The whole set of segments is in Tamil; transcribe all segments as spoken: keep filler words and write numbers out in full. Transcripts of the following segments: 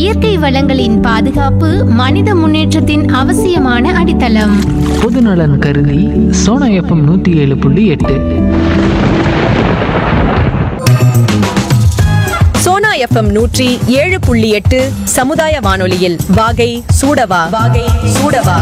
இயற்கை வளங்களின் பாதுகாப்பு மனித முன்னேற்றத்தின் அவசியமான அடித்தளம். பொதுநலன் கருதி சோனா எஃப்எம் நூற்றி ஏழு புள்ளி எட்டு. சோனா எஃப்எம் நூற்றி ஏழு புள்ளி எட்டு சமுதாய வானொலியில் வாகை சூடவா வாகை சூடவா.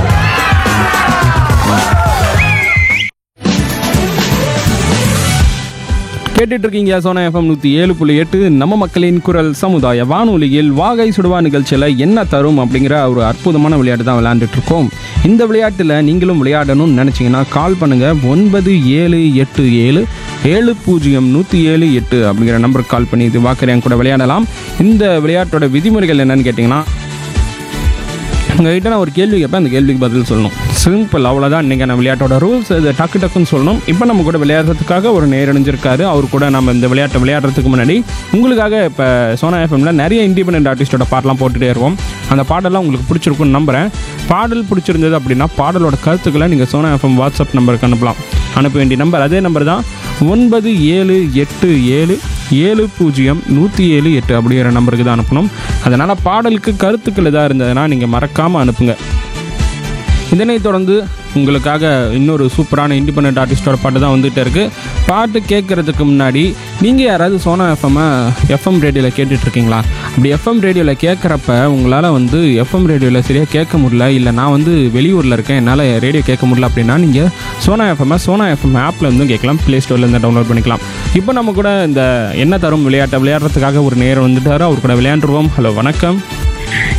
கேட்டுட்டு இருக்கீங்க சோனா எஃப்எம் நூற்றி ஏழு புள்ளி எட்டு நம்ம மக்களின் குரல் சமுதாய வானொலியில் வாகை சுடுவா நிகழ்ச்சியில் என்ன தரும் அப்படிங்கிற ஒரு அற்புதமான விளையாட்டு தான் விளையாண்டுட்டு இருக்கோம். இந்த விளையாட்டில் நீங்களும் விளையாடணும்னு நினச்சிங்கன்னா கால் பண்ணுங்கள் ஒன்பது ஏழு எட்டு ஏழு ஏழு பூஜ்ஜியம் நூற்றி ஏழு எட்டு அப்படிங்கிற நம்பருக்கு கால் பண்ணி இது வாக்கரையன் கூட விளையாடலாம். இந்த விளையாட்டோட விதிமுறைகள் என்னன்னு கேட்டிங்கன்னா, உங்கள்கிட்ட நான் ஒரு கேள்வி கேட்பேன், அந்த கேள்விக்கு பதில் சொல்லணும். சிம்பிள், அவ்வளோதான் இன்றைக்கான விளையாட்டோட ரூல்ஸ். இது டக்கு டக்குன்னு சொல்லணும். இப்போ நம்ம கூட விளையாடுறதுக்காக ஒரு நேரடைஞ்சிருக்காரு. அவர் கூட நம்ம இந்த விளையாட்டை விளையாடுறதுக்கு முன்னாடி உங்களுக்காக இப்போ சோனா எஃப்எம்ல நிறைய இண்டிபெண்டன்ட் ஆர்டிஸ்டோட பாட்டெலாம் போட்டுகிட்டே இருவோம். அந்த பாடலாம் உங்களுக்கு பிடிச்சிருக்குன்னு நம்புகிறேன். பாடல் பிடிச்சிருந்தது அப்படின்னா பாடலோட கருத்துக்களை நீங்கள் சோனா எஃப்எம் வாட்ஸ்அப் நம்பருக்கு அனுப்பலாம். அனுப்ப வேண்டிய நம்பர் அதே நம்பர் தான், ஒன்பது ஏழு எட்டு ஏழு ஏழு பூஜ்ஜியம் நூற்றி ஏழு எட்டு அப்படிங்கிற நம்பருக்கு தான் அனுப்பணும். அதனால் பாடலுக்கு கருத்துக்கள் எதாக இருந்ததுன்னா நீங்கள் மறக்காமல் அனுப்புங்க. இதனை தொடர்ந்து உங்களுக்காக இன்னொரு சூப்பரான இண்டிபெண்டன்ட் ஆர்டிஸ்டோட பாட்டு தான் வந்துகிட்டே இருக்குது. பாட்டு கேட்குறதுக்கு முன்னாடி நீங்கள் யாராவது சோனா எஃப்எம்மை எஃப்எம் ரேடியோவில் கேட்டுட்ருக்கீங்களா? அப்படி எஃப்எம் ரேடியோவில் கேட்குறப்ப உங்களால் வந்து எஃப்எம் ரேடியோவில் சரியாக கேட்க முடியல, இல்லை நான் வந்து வெளியூரில் இருக்கேன் என்னால் ரேடியோ கேட்க முடியல அப்படின்னா நீங்கள் சோனா எஃப்எம்மை சோனா எஃப்எம் ஆப்பில் இருந்தும் கேட்கலாம், ப்ளே ஸ்டோர்லேருந்து டவுன்லோட் பண்ணிக்கலாம். இப்போ நம்ம கூட இந்த என்ன தரும் விளையாட்டை விளையாடுறதுக்காக ஒரு நேரம் வந்துட்டார். அவர் கூட விளையாண்டுருவோம். ஹலோ, வணக்கம்.